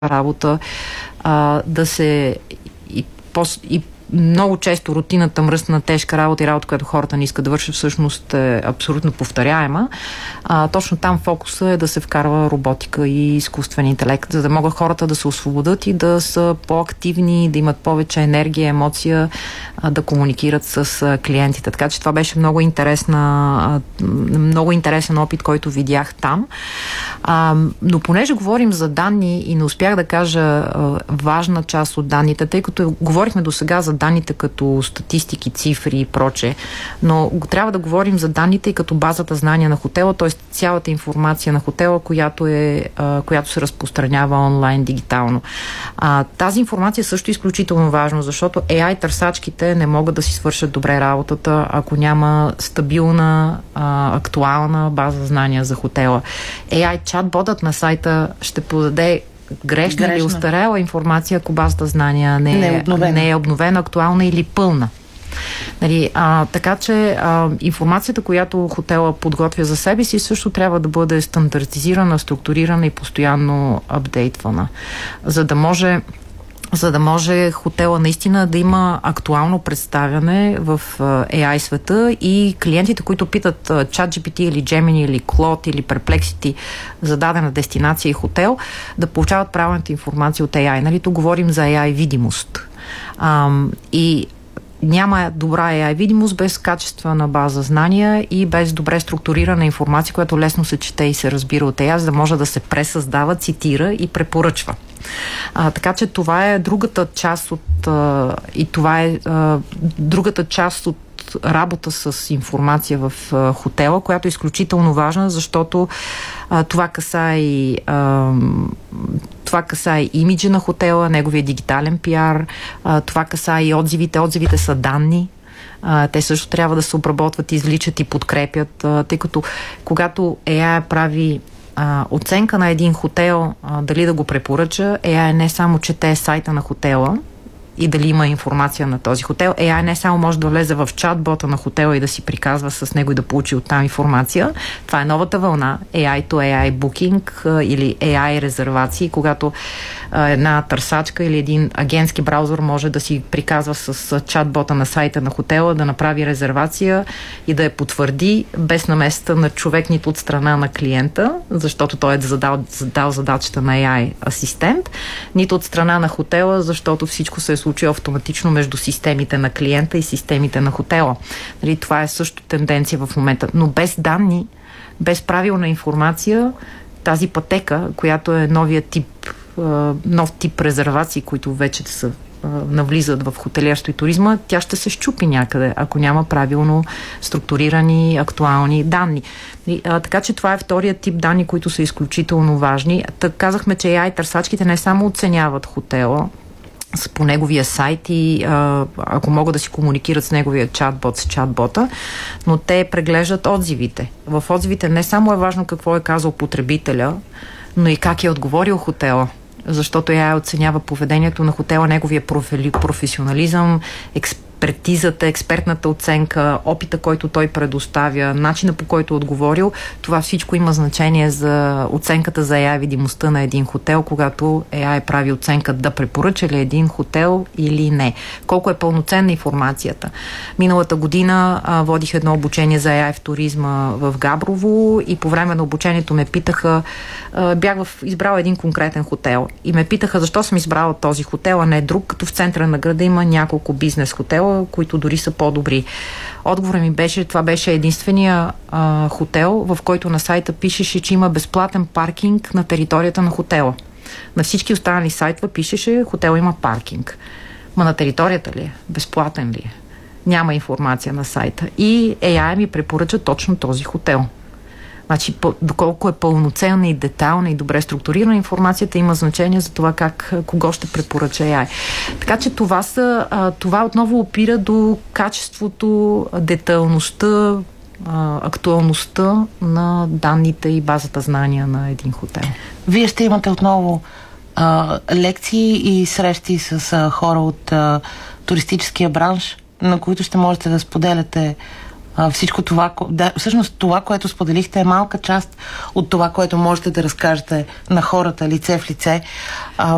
работа, да се и много често рутината, мръсна, тежка работа и работа, която хората не искат да вършат, всъщност е абсолютно повторяема. Точно там фокуса е да се вкарва роботика и изкуствен интелект, за да могат хората да се освободят и да са по-активни, да имат повече енергия, емоция, да комуникират с клиентите. Така че това беше много интересен опит, който видях там. Но понеже говорим за данни и не успях да кажа важна част от данните, тъй като говорихме до сега за данните като статистики, цифри и проче, но трябва да говорим за данните и като базата знания на хотела, т.е. цялата информация на хотела, която се разпространява онлайн, дигитално. Тази информация също е изключително важно, защото AI търсачките не могат да си свършат добре работата, ако няма стабилна, актуална база знания за хотела. AI чат-ботът на сайта ще подаде грешна или устарела информация, ако базата знания не е обновена, актуална или пълна. Така че информацията, която хотела подготвя за себе си, също трябва да бъде стандартизирана, структурирана и постоянно апдейтвана, за да може хотела наистина да има актуално представяне в AI света и клиентите, които питат ChatGPT или Gemini или Claude или Perplexity за дадена дестинация и хотел, да получават правилната информация от AI. Тук говорим за AI видимост. И няма добра AI видимост без качествена база знания и без добре структурирана информация, която лесно се чете и се разбира от AI, за да може да се пресъздава, цитира и препоръчва. Така че това е другата част другата част от работа с информация в хотела, която е изключително важна, защото това касае имиджа на хотела, неговия дигитален пиар, това касае и отзивите. Отзивите са данни. Те също трябва да се обработват, извличат и подкрепят, тъй като когато AI прави оценка на един хотел, дали да го препоръча, AI не само чете сайта на хотела и дали има информация на този хотел. AI не само може да влезе в чат-бота на хотела и да си приказва с него и да получи оттам информация. Това е новата вълна. AI to AI booking или AI резервации, когато една търсачка или един агентски браузър може да си приказва с чат-бота на сайта на хотела, да направи резервация и да я потвърди без намесата на човек, нито от страна на клиента, защото той е задал задачата на AI асистент, нито от страна на хотела, защото всичко се е случи автоматично между системите на клиента и системите на хотела. Това е също тенденция в момента. Но без данни, без правилна информация, тази пътека, която е нов тип резервации, които вече навлизат в хотелиерство и туризма, тя ще се счупи някъде, ако няма правилно структурирани, актуални данни. Така че това е вторият тип данни, които са изключително важни. Казахме, че AI търсачките не само оценяват хотела по неговия сайт и ако могат да си комуникират с неговия чатбот, с чатбота, но те преглеждат отзивите. В отзивите не само е важно какво е казал потребителя, но и как е отговорил хотела. Защото AI оценява поведението на хотела, неговия професионализъм, експертизата, експертната оценка, опита, който той предоставя, начина, по който е отговорил. Това всичко има значение за оценката за AI видимостта на един хотел, когато AI прави оценка да препоръча ли един хотел или не. Колко е пълноценна информацията. Миналата година водих едно обучение за AI в туризма в Габрово и по време на обучението ме питаха, избрала един конкретен хотел и ме питаха защо съм избрала този хотел, а не друг, като в центъра на града има няколко бизнес хотела, които дори са по-добри. Отговорът ми беше, това беше единствения хотел, в който на сайта пишеше, че има безплатен паркинг на територията на хотела. На всички останали сайтове пишеше, хотел има паркинг. Ма на територията ли е? Безплатен ли е? Няма информация на сайта. И AI ми препоръча точно този хотел. Значи, доколко е пълноценна и детайлна и добре структурирана информацията, има значение за това кого ще препоръча AI. Така че това отново опира до качеството, детайлността, актуалността на данните и базата знания на един хотел. Вие ще имате отново лекции и срещи с хора от туристическия бранш, на които ще можете да споделяте всичко това, всъщност това, което споделихте, е малка част от това, което можете да разкажете на хората лице в лице.